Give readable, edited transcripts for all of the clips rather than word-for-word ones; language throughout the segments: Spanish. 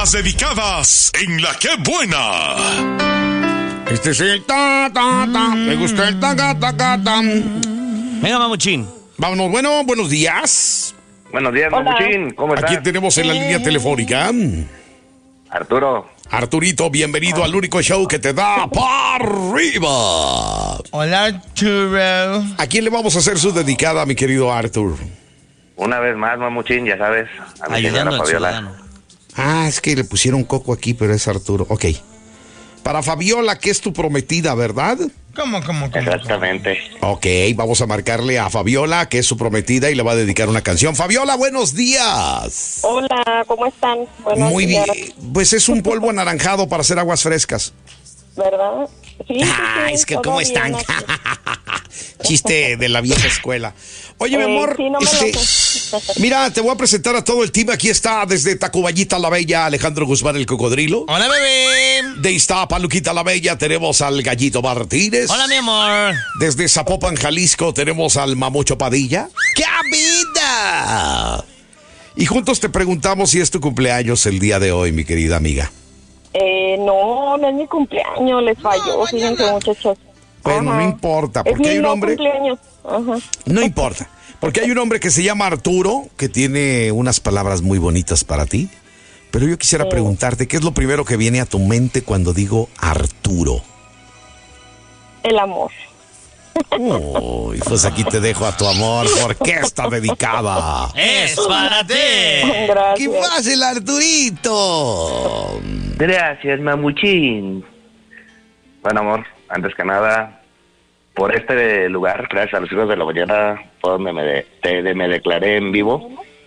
Las dedicadas en La Qué Buena. Este es el ta. Me gusta el ta. Venga, Mamuchín. Vámonos, bueno, buenos días. Buenos días, Mamuchín. ¿Cómo ¿A estás? quién tenemos en la línea telefónica? Arturo. Arturito, bienvenido al único show que te da para arriba. Hola, Arturo. ¿A quién le vamos a hacer su dedicada, mi querido Artur? Una vez más, Mamuchín, ya sabes. A mi Ayudando señora al Fabiola. ciudadano. Ah, es que le pusieron coco aquí, pero es Arturo. Ok. Para Fabiola, que es tu prometida, ¿verdad? ¿Cómo? Exactamente. Ok, vamos a marcarle a Fabiola, que es su prometida, y le va a dedicar una canción. Fabiola, buenos días. Hola, ¿cómo están? Buenos Muy días. bien. Pues es un polvo anaranjado para hacer aguas frescas. ¿Verdad? Sí, Es que todo ¿cómo bien están? aquí. Chiste de la vieja escuela. Oye, mi amor, sí, no me lo sé. mira, te voy a presentar a todo el team. Aquí está desde Tacuballita la Bella, Alejandro Guzmán el Cocodrilo. Hola, bebé. De Iztapaluquita la Bella tenemos al Gallito Martínez. Hola, mi amor. Desde Zapopan, Jalisco tenemos al Mamucho Padilla. ¡Qué vida! Y juntos te preguntamos si es tu cumpleaños el día de hoy, mi querida amiga. No es mi cumpleaños, les falló, fíjense, muchachos. Pero no Ajá. importa, Es porque mi hay un no hombre... cumpleaños. Ajá. No importa, porque hay un hombre que se llama Arturo, que tiene unas palabras muy bonitas para ti. Pero yo quisiera preguntarte, ¿qué es lo primero que viene a tu mente cuando digo Arturo? El amor. Uy, pues aquí te dejo a tu amor, porque está dedicada. Es para ti. Gracias. ¿Qué pasa el Arturito? Gracias, Mamuchín. Bueno, amor, antes que nada, por este lugar, gracias a los hijos de la mañana, fue donde me declaré en vivo.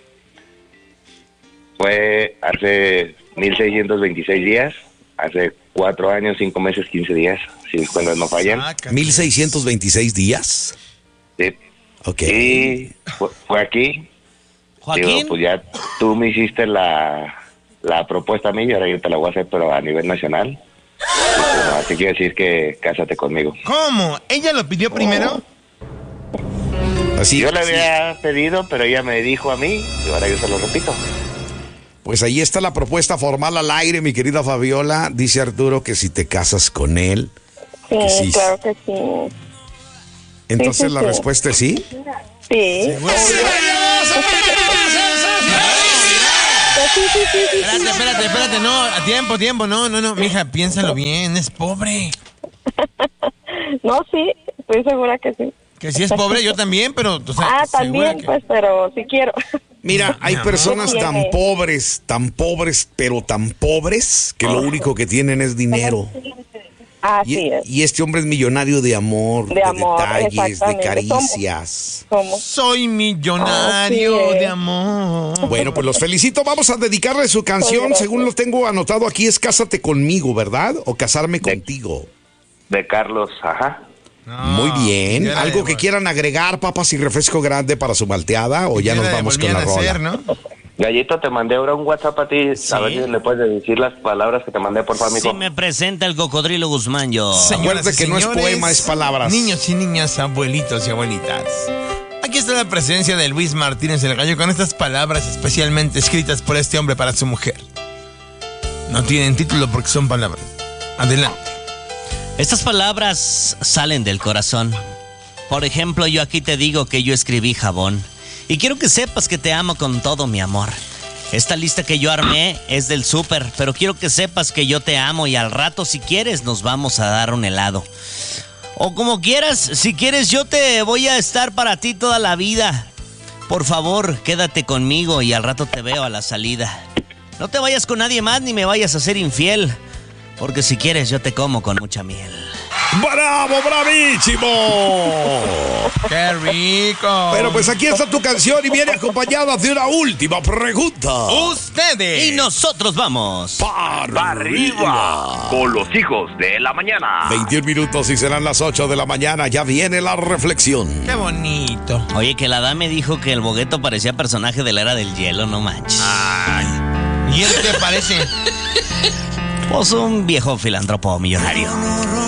Fue hace 1626 días, hace 4 años, 5 meses, 15 días, si mis cuentas no fallan. 1626 días. Sí. Ok. Y fue aquí. Joaquín. Digo, pues ya tú me hiciste la propuesta a mí y ahora yo te la voy a hacer, pero a nivel nacional. Y pues, así quiere decir que cásate conmigo. ¿Cómo? ¿Ella lo pidió primero? Así, Yo le así. había pedido, pero ella me dijo a mí y ahora yo se lo repito. Pues ahí está la propuesta formal al aire, mi querida Fabiola. Dice Arturo que si te casas con él. Sí, Que sí. claro que sí. Entonces sí, la sí. respuesta es sí. Sí. Sí. Espérate, no, a tiempo, no, mija, piénsalo bien, es pobre. No, sí, estoy segura que sí. Que si es pobre, yo también, pero, o sea, También, segura que... pues, pero sí quiero. Mira, hay personas ¿Qué tan pobres, pero tan pobres, que lo único que tienen es dinero. Así es. Y este hombre es millonario de amor, de amor, detalles, de exactamente. caricias. ¿Cómo? Soy millonario Así es. de amor. Bueno, pues los felicito. Vamos a dedicarle su canción. Gracias. Según lo tengo anotado aquí, es Cásate conmigo, ¿verdad? O Casarme contigo. De Carlos, ajá. No, Muy bien. ya la ¿Algo que devol- quieran agregar, papas y refresco grande para su malteada? ¿O ya ya nos la vamos con devolvían la a rola? hacer, ¿no? Gallito, te mandé ahora un WhatsApp a ti. A ver si le puedes decir las palabras que te mandé, por favor, Si mijo. me presenta el Cocodrilo Guzmán, yo. Señoras Acuérdate y que no es señores, poema, es palabras. Niños y niñas, abuelitos y abuelitas. Aquí está la presencia de Luis Martínez el Gallo con estas palabras especialmente escritas por este hombre para su mujer. No tienen título porque son palabras. Adelante. Estas palabras salen del corazón. Por ejemplo, yo aquí te digo que yo escribí jabón. Y quiero que sepas que te amo con todo mi amor. Esta lista que yo armé es del súper, pero quiero que sepas que yo te amo y al rato, si quieres, nos vamos a dar un helado. O como quieras, si quieres, yo te voy a estar para ti toda la vida. Por favor, quédate conmigo y al rato te veo a la salida. No te vayas con nadie más ni me vayas a ser infiel, porque si quieres, yo te como con mucha miel. ¡Bravo, bravísimo! ¡Qué rico! Pero pues aquí está tu canción y viene acompañada de una última pregunta. Ustedes. Y nosotros vamos. Para ¡Arriba! Con los hijos de la mañana. 21 minutos y serán las 8 de la mañana. Ya viene la reflexión. ¡Qué bonito! Oye, que la dame dijo que el bogueto parecía personaje de la Era del Hielo, no manches. Ay. ¿Y él qué parece? Pues un viejo filántropo millonario.